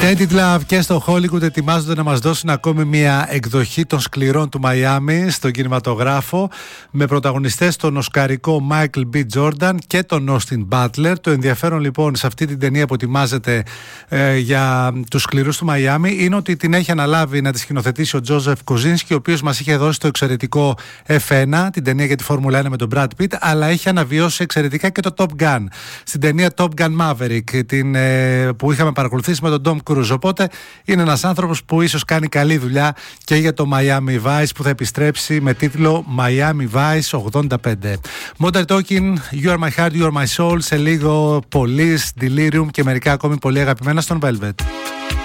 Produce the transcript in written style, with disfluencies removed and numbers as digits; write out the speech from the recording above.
Tainted Love και στο Hollywood ετοιμάζονται να μας δώσουν ακόμη μια εκδοχή των σκληρών του Μαϊάμι στον κινηματογράφο, με πρωταγωνιστές τον οσκαρικό Michael B. Jordan και τον Austin Butler. Το ενδιαφέρον λοιπόν σε αυτή την ταινία που ετοιμάζεται για τους σκληρούς του Μαϊάμι είναι ότι την έχει αναλάβει να τη σκηνοθετήσει ο Τζόζεφ Κοζίνσκι, ο οποίος μας είχε δώσει το εξαιρετικό F1, την ταινία για τη Φόρμουλα 1 με τον Brad Pitt, αλλά έχει αναβιώσει εξαιρετικά και το Top Gun στην ταινία Top Gun Maverick, που είχαμε παρακολουθήσει με τον Tom Cruise. Οπότε είναι ένας άνθρωπος που ίσως κάνει καλή δουλειά και για το Miami Vice, που θα επιστρέψει με τίτλο Miami Vice 85. Modern Talking, You Are My Heart, You Are My Soul, σε λίγο Police, Delirium και μερικά ακόμη πολύ αγαπημένα στον Velvet.